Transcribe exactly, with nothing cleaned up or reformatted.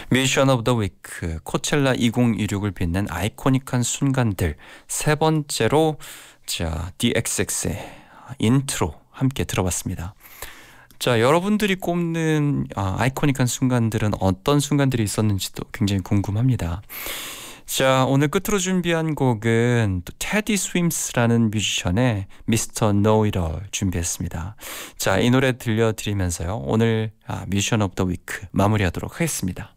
미션 오브 더 위크 코첼라 이천이십육을 빛낸 아이코닉한 순간들 세 번째로 자 디엑스엑스의 인트로 함께 들어봤습니다. 자, 여러분들이 꼽는 아, 아이코닉한 순간들은 어떤 순간들이 있었는지도 굉장히 궁금합니다. 자, 오늘 끝으로 준비한 곡은 또 테디 스윕스라는 뮤지션의 미스터 Know It All 준비했습니다. 자, 이 노래 들려드리면서요. 오늘 아, 미션 오브 더 위크 마무리하도록 하겠습니다.